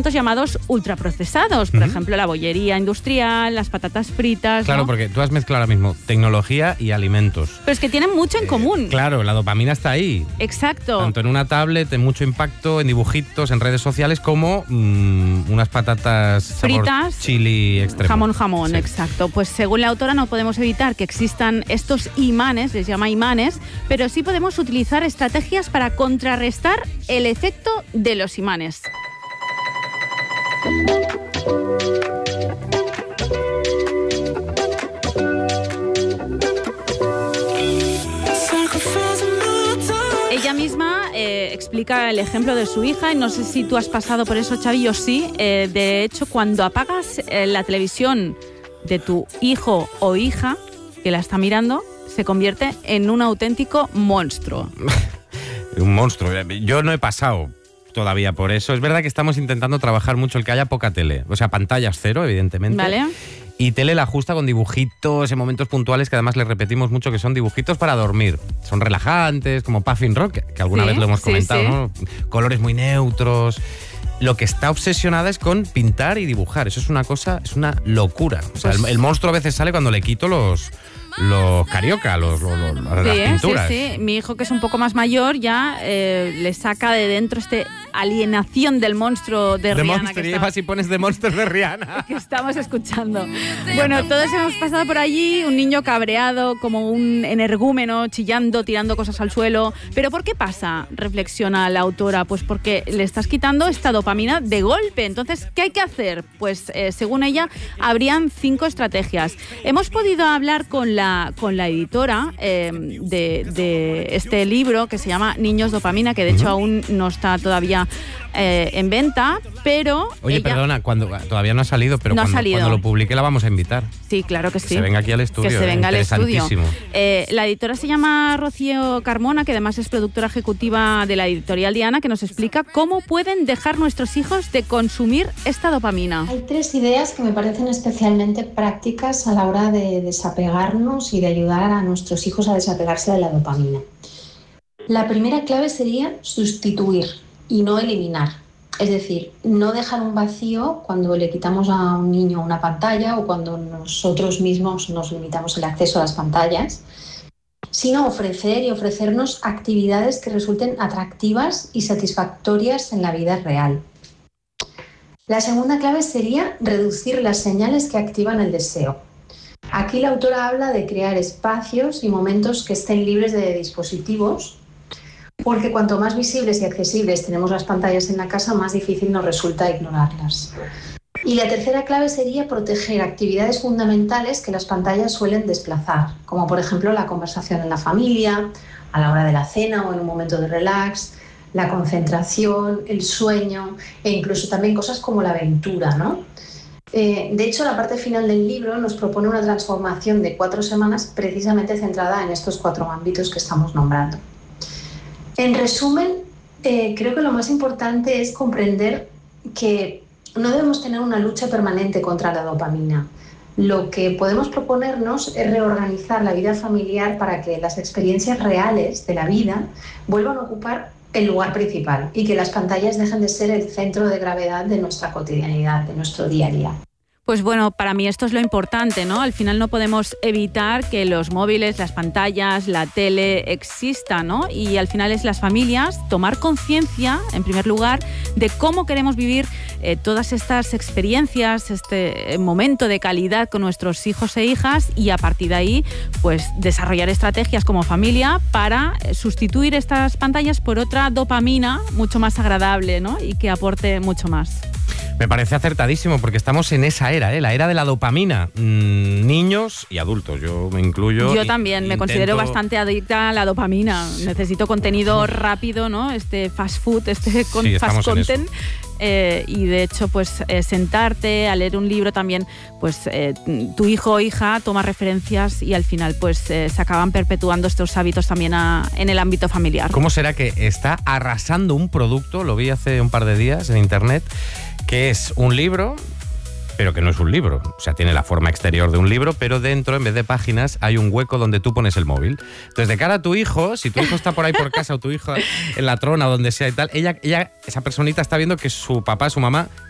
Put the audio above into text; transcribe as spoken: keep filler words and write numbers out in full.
alimentos llamados ultraprocesados, por Uh-huh. ejemplo, la bollería industrial, las patatas fritas. Claro, ¿no? porque tú has mezclado ahora mismo tecnología y alimentos. Pero es que tienen mucho en Eh, común. Claro, la dopamina está ahí. Exacto. Tanto en una tablet, en mucho impacto, en dibujitos, en redes sociales, como mmm, unas patatas sabor Fritas, chili extremo. Jamón, jamón, Sí. exacto. Pues según la autora no podemos evitar que existan estos imanes, les llama imanes, pero sí podemos utilizar estrategias para contrarrestar el efecto de los imanes. Ella misma eh, explica el ejemplo de su hija y no sé si tú has pasado por eso, Xavi, yo sí. Eh, de hecho, cuando apagas eh, la televisión de tu hijo o hija que la está mirando, se convierte en un auténtico monstruo. Un monstruo. Yo no he pasado todavía por eso. Es verdad que estamos intentando trabajar mucho el que haya poca tele. O sea, pantallas cero, evidentemente. ¿Vale? Y tele la ajusta con dibujitos en momentos puntuales que además le repetimos mucho que son dibujitos para dormir. Son relajantes, como Puffin Rock, que alguna Sí, vez lo hemos sí, comentado, sí. ¿no? Colores muy neutros. Lo que está obsesionada es con pintar y dibujar. Eso es una cosa, es una locura. O sea, Pues- el, el monstruo a veces sale cuando le quito los, los carioca, los, los- los- las Sí, pinturas. sí, sí. Mi hijo, que es un poco más mayor, ya eh, le saca de dentro este alienación del monstruo de, De Rihanna Monster, que, y está- llevas y pones de Monster de Rihanna. que estamos escuchando. Bueno, todos hemos pasado por allí, un niño cabreado, como un energúmeno, chillando, tirando cosas al suelo. ¿Pero por qué pasa? Reflexiona la autora. Pues porque le estás quitando esta dopamina de golpe. Entonces, ¿qué hay que hacer? Pues, eh, según ella, habrían cinco estrategias. Hemos podido hablar con la, con la editora eh, de, de este libro que se llama Niños Dopamina, que de hecho aún no está todavía eh, en venta, pero... Oye, ella- perdona, cuando, todavía no ha salido, pero No ha cuando, salido. cuando lo publique la vamos a invitar. Sí, claro que sí. Que se venga aquí al estudio. Que se eh, venga al estudio. interesantísimo. Eh, la editora se llama Rocío Carmona, que además es productora ejecutiva de la editorial Diana, que nos explica cómo pueden dejar nuestros hijos de consumir esta dopamina. Hay tres ideas que me parecen especialmente prácticas a la hora de desapegarnos y de ayudar a nuestros hijos a desapegarse de la dopamina. La primera clave sería sustituir y no eliminar. Es decir, no dejar un vacío cuando le quitamos a un niño una pantalla o cuando nosotros mismos nos limitamos el acceso a las pantallas, sino ofrecer y ofrecernos actividades que resulten atractivas y satisfactorias en la vida real. La segunda clave sería reducir las señales que activan el deseo. Aquí la autora habla de crear espacios y momentos que estén libres de dispositivos, porque cuanto más visibles y accesibles tenemos las pantallas en la casa, más difícil nos resulta ignorarlas. Y la tercera clave sería proteger actividades fundamentales que las pantallas suelen desplazar, como por ejemplo la conversación en la familia, a la hora de la cena o en un momento de relax, la concentración, el sueño e incluso también cosas como la aventura, ¿no? Eh, de hecho, la parte final del libro nos propone una transformación de cuatro semanas precisamente centrada en estos cuatro ámbitos que estamos nombrando. En resumen, eh, creo que lo más importante es comprender que no debemos tener una lucha permanente contra la dopamina. Lo que podemos proponernos es reorganizar la vida familiar para que las experiencias reales de la vida vuelvan a ocupar el lugar principal y que las pantallas dejen de ser el centro de gravedad de nuestra cotidianidad, de nuestro día a día. Pues bueno, para mí esto es lo importante, ¿no? Al final no podemos evitar que los móviles, las pantallas, la tele existan, ¿no? Y al final es las familias tomar conciencia, en primer lugar, de cómo queremos vivir eh, todas estas experiencias, este momento de calidad con nuestros hijos e hijas y a partir de ahí, pues desarrollar estrategias como familia para sustituir estas pantallas por otra dopamina mucho más agradable, ¿no? Y que aporte mucho más. Me parece acertadísimo porque estamos en esa era, ¿eh? La era de la dopamina. Mm, niños y adultos, yo me incluyo. Yo también, me intento... considero bastante adicta a la dopamina. Necesito contenido rápido, ¿no? Este fast food, este con Sí, fast estamos en content. Eh, y de hecho, pues eh, sentarte a leer un libro también, pues eh, tu hijo o hija toma referencias y al final pues eh, se acaban perpetuando estos hábitos también a, en el ámbito familiar. ¿Cómo será que está arrasando un producto? Lo vi hace un par de días en internet, que es un libro, pero que no es un libro. O sea, tiene la forma exterior de un libro, pero dentro, en vez de páginas, hay un hueco donde tú pones el móvil. Entonces, de cara a tu hijo, si tu hijo está por ahí por casa o tu hijo en la trona o donde sea y tal, ella, ella, esa personita está viendo que su papá, su mamá